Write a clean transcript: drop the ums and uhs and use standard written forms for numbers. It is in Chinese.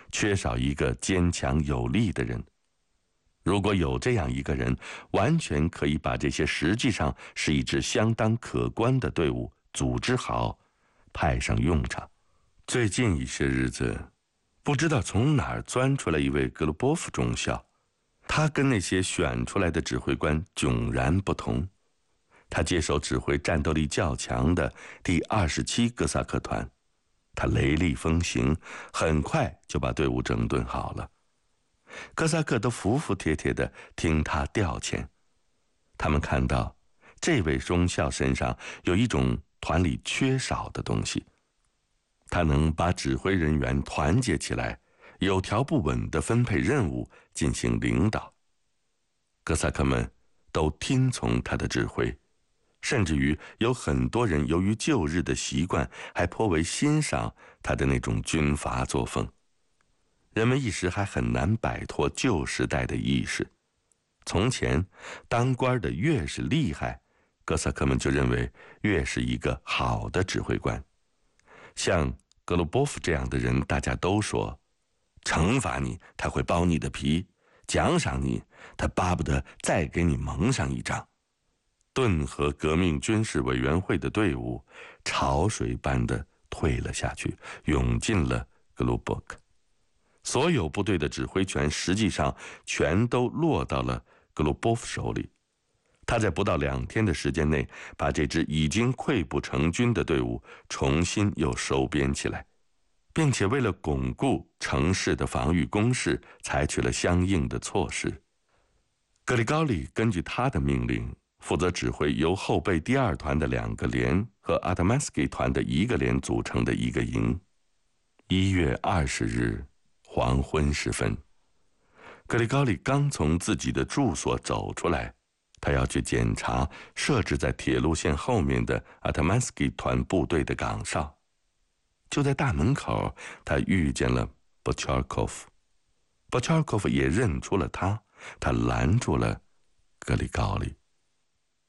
缺少一个坚强有力的人。如果有这样一个人，完全可以把这些实际上是一支相当可观的队伍组织好，派上用场。最近一些日子，不知道从哪儿钻出来一位格鲁波夫中校，他跟那些选出来的指挥官迥然不同。他接手指挥战斗力较强的第27哥萨克团，他雷厉风行，很快就把队伍整顿好了。哥萨克都服服帖帖地听他调遣。他们看到这位中校身上有一种团里缺少的东西，他能把指挥人员团结起来，有条不紊地分配任务，进行领导。哥萨克们都听从他的指挥，甚至于有很多人由于旧日的习惯，还颇为欣赏他的那种军阀作风。人们一时还很难摆脱旧时代的意识。从前当官的越是厉害，哥萨克们就认为越是一个好的指挥官。像格鲁波夫这样的人，大家都说，惩罚你他会剥你的皮，奖赏你他巴不得再给你蒙上一张。顿河革命军事委员会的队伍潮水般的退了下去，涌进了格鲁伯克。所有部队的指挥权实际上全都落到了格鲁波夫手里。他在不到2天的时间内，把这支已经溃不成军的队伍重新又收编起来，并且为了巩固城市的防御工事，采取了相应的措施。格里高利根据他的命令，负责指挥由后备第2团的2个连和阿特曼斯基团的1个连组成的一个营。1月20日黄昏时分，格里高利刚从自己的住所走出来，他要去检查设置在铁路线后面的阿特曼斯基团部队的岗哨。就在大门口，他遇见了波乔尔科夫。波乔尔科夫也认出了他，他拦住了格里高利。